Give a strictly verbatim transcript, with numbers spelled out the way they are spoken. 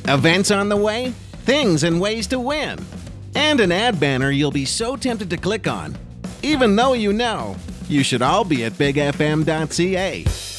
Events on the way, things and ways to win, and an ad banner you'll be so tempted to click on, even though you know you should all be at big f m dot c a.